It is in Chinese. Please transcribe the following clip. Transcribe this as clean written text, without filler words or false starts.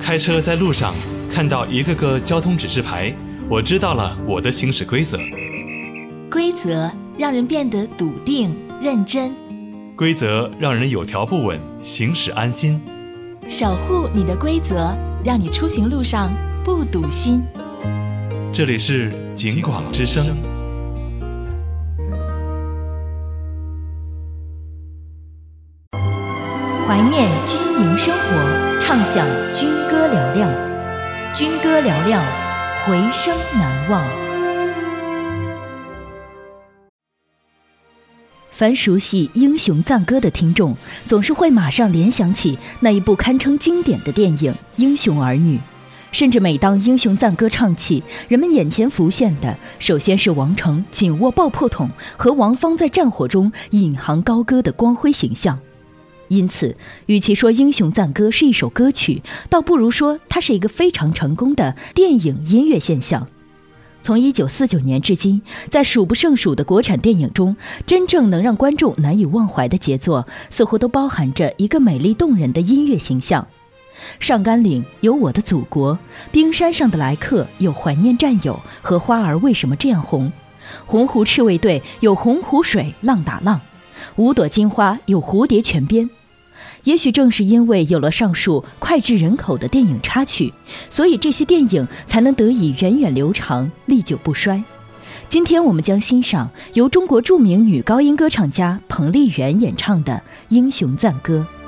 开车在路上看到一个个交通指示牌，我知道了我的行驶规则。 规则让人变得笃定认真， 规则让人有条不紊，行驶安心。 守护你的规则，让你出行路上不堵心。 这里是警广之声。 怀念军营生活，畅享军歌嘹亮，军歌嘹亮，回声难忘。凡熟悉《英雄赞歌》的听众，总是会马上联想起那一部堪称经典的电影《英雄儿女》。甚至每当《英雄赞歌》唱起，人们眼前浮现的首先是王成紧握爆破筒和王芳在战火中引吭高歌的光辉形象。因此，与其说《英雄赞歌》是一首歌曲，倒不如说它是一个非常成功的电影音乐现象。从1949年至今，在数不胜数的国产电影中，真正能让观众难以忘怀的杰作，似乎都包含着一个美丽动人的音乐形象。上甘岭有我的祖国，冰山上的来客有怀念战友和花儿为什么这样红，洪湖赤卫队有洪湖水浪打浪，五朵金花有蝴蝶泉边。也许正是因为有了上述脍炙人口的电影插曲，所以这些电影才能得以源远流长，历久不衰。今天我们将欣赏由中国著名女高音歌唱家彭丽媛演唱的《英雄赞歌》。